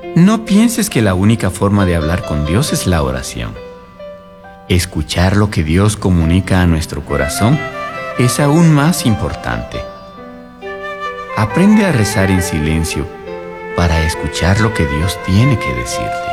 No pienses que la única forma de hablar con Dios es la oración. Escuchar lo que Dios comunica a nuestro corazón es aún más importante. Aprende a rezar en silencio para escuchar lo que Dios tiene que decirte.